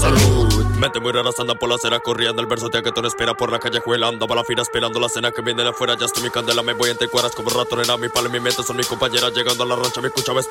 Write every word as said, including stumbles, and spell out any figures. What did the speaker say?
salud. Mente muy raras andan por la acera corriendo. El verso de que tú no espera por la callejuela. Ando para la fila esperando la cena que viene de afuera. Ya estoy mi candela, me voy entre cuadras como rato. Nena, mi palo y mi mente son mis compañeras. Llegando a la rancha, me escuchaba